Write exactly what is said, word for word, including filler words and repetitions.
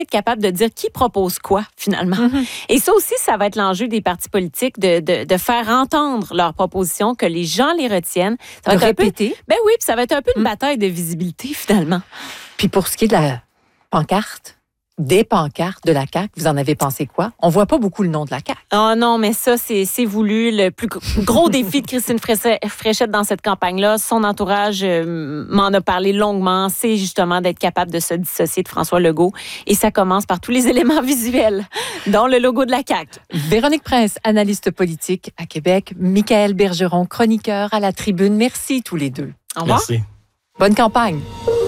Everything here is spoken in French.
être capable de dire qui propose quoi, finalement. Mm-hmm. Et ça aussi, ça va être l'enjeu des partis politiques, de, de, de faire entendre leurs propositions, que les gens les retiennent. Ça va de être répéter. Un peu, ben oui, puis ça va être un peu une mm. bataille de visibilité, finalement. Puis pour ce qui est de la pancarte, des pancartes de la C A Q, vous en avez pensé quoi? On voit pas beaucoup le nom de la C A Q. Oh non, mais ça, c'est, c'est voulu. Le plus gros défi de Christine Fréchette dans cette campagne-là, son entourage euh, m'en a parlé longuement, c'est justement d'être capable de se dissocier de François Legault. Et ça commence par tous les éléments visuels, dont le logo de la C A Q. Véronique Prince, analyste politique à Québec. Michaël Bergeron, chroniqueur à La Tribune. Merci tous les deux. Au revoir. Merci. Bonne campagne.